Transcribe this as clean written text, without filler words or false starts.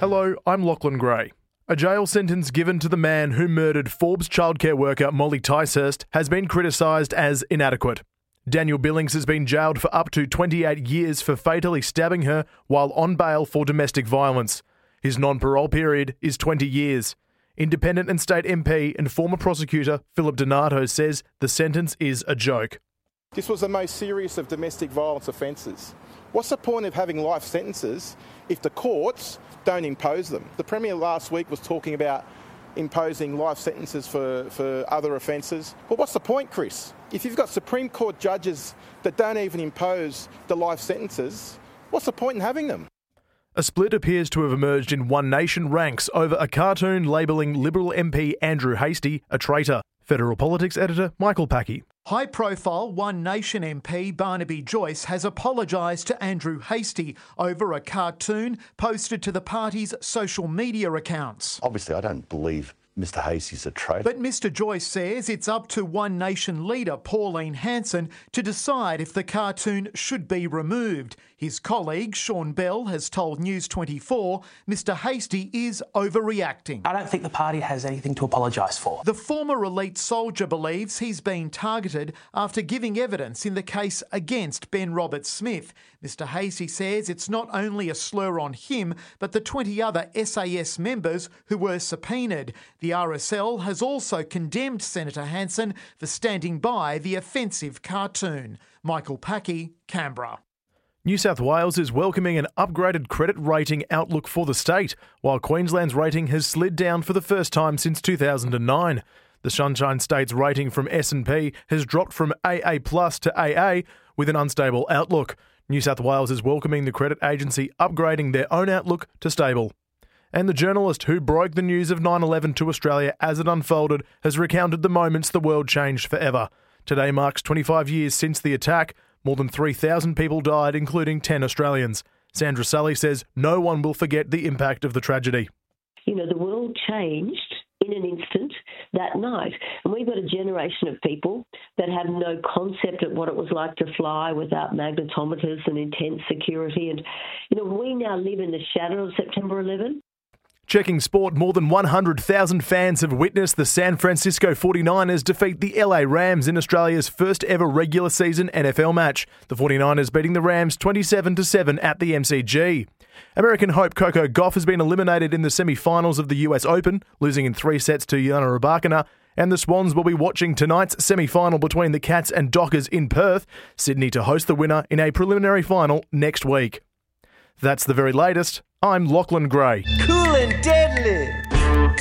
Hello, I'm Lachlan Gray. A jail sentence given to the man who murdered Forbes childcare worker Molly Ticehurst has been criticised as inadequate. Daniel Billings has been jailed for up to 28 years for fatally stabbing her while on bail for domestic violence. His non-parole period is 20 years. Independent and State MP and former prosecutor Philip Donato says the sentence is a joke. This was the most serious of domestic violence offences. What's the point of having life sentences if the courts don't impose them? The Premier last week was talking about imposing life sentences for other offences. Well, what's the point, Chris? If you've got Supreme Court judges that don't even impose the life sentences, what's the point in having them? A split appears to have emerged in One Nation ranks over a cartoon labelling Liberal MP Andrew Hastie a traitor. Federal Politics editor Michael Packey. High-profile One Nation MP Barnaby Joyce has apologised to Andrew Hastie over a cartoon posted to the party's social media accounts. Obviously, I don't believe Mr Hastie's a traitor. But Mr Joyce says it's up to One Nation leader Pauline Hanson to decide if the cartoon should be removed. His colleague Sean Bell has told News 24 Mr Hastie is overreacting. I don't think the party has anything to apologise for. The former elite soldier believes he's been targeted after giving evidence in the case against Ben Roberts-Smith. Mr Hastie says it's not only a slur on him, but the 20 other SAS members who were subpoenaed. The RSL has also condemned Senator Hanson for standing by the offensive cartoon. Michael Packey, Canberra. New South Wales is welcoming an upgraded credit rating outlook for the state, while Queensland's rating has slid down for the first time since 2009. The Sunshine State's rating from S&P has dropped from AA+ to AA with an unstable outlook. New South Wales is welcoming the credit agency upgrading their own outlook to stable. And the journalist who broke the news of 9/11 to Australia as it unfolded has recounted the moments the world changed forever. Today marks 25 years since the attack. More than 3,000 people died, including 10 Australians. Sandra Sully says no one will forget the impact of the tragedy. You know, the world changed in an instant that night. And we've got a generation of people that have no concept of what it was like to fly without magnetometers and intense security. And, you know, we now live in the shadow of September 11. Checking sport, more than 100,000 fans have witnessed the San Francisco 49ers defeat the LA Rams in Australia's first ever regular season NFL match. The 49ers beating the Rams 27-7 at the MCG. American hope Coco Gauff has been eliminated in the semi-finals of the US Open, losing in 3 sets to Yana Rybakina. And the Swans will be watching tonight's semi-final between the Cats and Dockers in Perth. Sydney to host the winner in a preliminary final next week. That's the very latest. I'm Lachlan Gray. Cool and deadly.